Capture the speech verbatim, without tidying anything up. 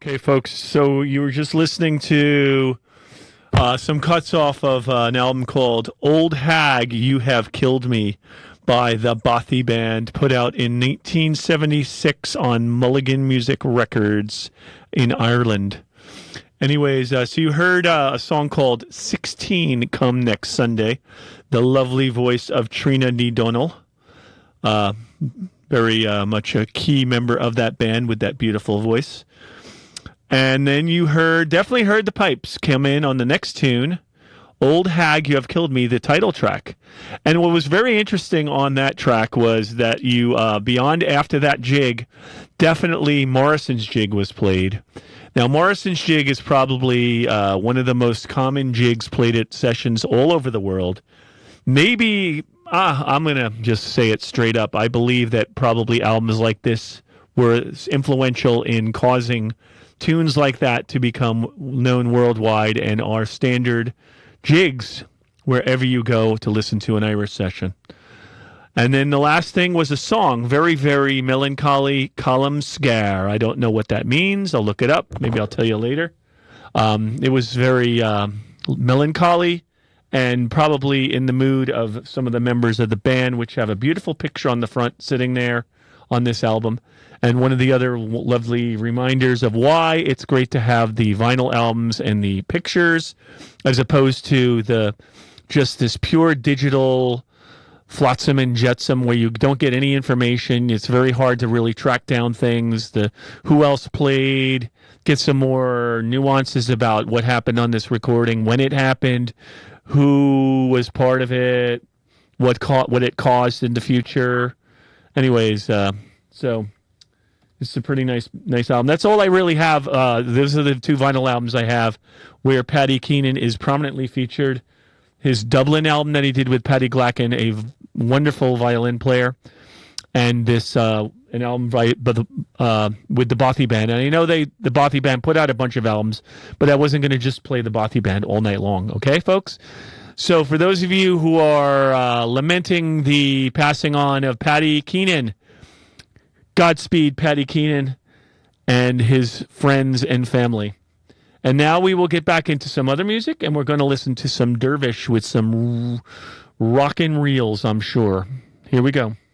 Okay, folks. So you were just listening to uh, some cuts off of uh, an album called Old Hag, You Have Killed Me by the Bothy Band, put out in nineteen seventy-six on Mulligan Music Records in Ireland. Anyways, uh, so you heard uh, a song called sixteen Come Next Sunday, the lovely voice of Trina Ní Donal. Uh, very uh, much a key member of that band with that beautiful voice. And then you heard, definitely heard the pipes come in on the next tune, Old Hag, You Have Killed Me, the title track. And what was very interesting on that track was that you, uh, beyond after that jig, definitely Morrison's jig was played. Now, Morrison's jig is probably uh, one of the most common jigs played at sessions all over the world. Maybe, ah, I'm going to just say it straight up. I believe that probably albums like this were influential in causing tunes like that to become known worldwide and are standard jigs wherever you go to listen to an Irish session. And then the last thing was a song, very, very melancholy, Column Scar. I don't know what that means. I'll look it up. Maybe I'll tell you later. Um, it was very um, melancholy and probably in the mood of some of the members of the band, which have a beautiful picture on the front sitting there on this album. And one of the other lovely reminders of why it's great to have the vinyl albums and the pictures as opposed to the just this pure digital flotsam and jetsam where you don't get any information. It's very hard to really track down things, the who else played, get some more nuances about what happened on this recording, when it happened, who was part of it, what ca- what it caused in the future. Anyways, uh, so it's a pretty nice nice album. That's all I really have. Uh, those are the two vinyl albums I have where Paddy Keenan is prominently featured. His Dublin album that he did with Paddy Glacken, a v- wonderful violin player, and this uh, an album by, but the, uh, with the Bothy Band. And I know they the Bothy Band put out a bunch of albums, but I wasn't going to just play the Bothy Band all night long. Okay, folks? So for those of you who are uh, lamenting the passing on of Paddy Keenan, Godspeed, Paddy Keenan and his friends and family. And now we will get back into some other music, and we're going to listen to some Dervish with some r- rockin' reels, I'm sure. Here we go.